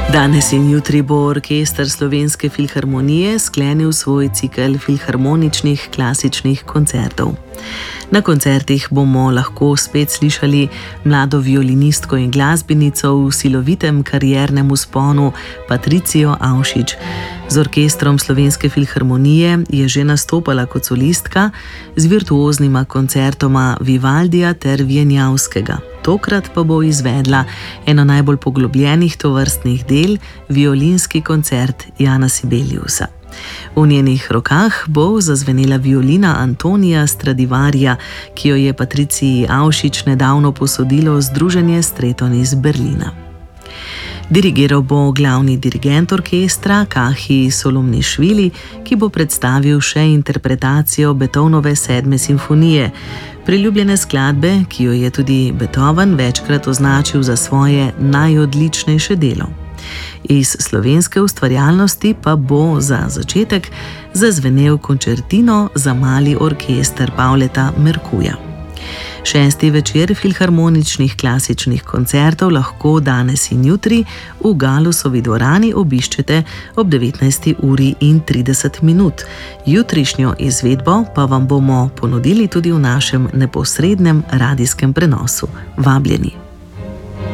Danes in jutri bo orkester Slovenske filharmonije sklenil svoj cikel filharmoničnih klasičnih koncertov. Na koncertih bomo lahko spet slišali mlado violinistko in glasbenico v silovitem kariernem vzponu Patricijo Avšič. Z orkestrom Slovenske filharmonije je že nastopala kot solistka z virtuoznima koncertoma Vivaldija ter Vjenjavskega. Tokrat pa bo izvedla eno najbolj poglobljenih tovrstnih del, violinski koncert Jana Sibeliusa. V njenih rokah bo zazvenela violina Antonija Stradivarija, ki jo je Patriciji Avšič nedavno posodilo Združenje Streton iz Berlina. Dirigiral bo glavni dirigent orkestra Kahi Solomnišvili, ki bo predstavil še interpretacijo Beethovenove 7. simfonije, priljubljene skladbe, ki jo je tudi Beethoven večkrat označil za svoje najodličnejše delo. Iz slovenske ustvarjalnosti pa bo za začetek zazvenel končertino za mali orkester Pavleta Merkuja. 6. večer filharmoničnih klasičnih koncertov lahko danes in jutri v Galusovi dvorani obiščete ob 19:30. Jutrišnjo izvedbo pa vam bomo ponudili tudi v našem neposrednem radijskem prenosu. Vabljeni!